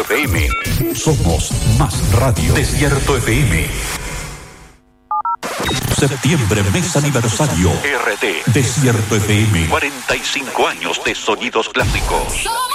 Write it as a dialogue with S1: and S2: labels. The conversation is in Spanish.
S1: FM. Somos más radio. Desierto FM. Septiembre, mes aniversario. RT. Desierto FM. 45 años de sonidos clásicos.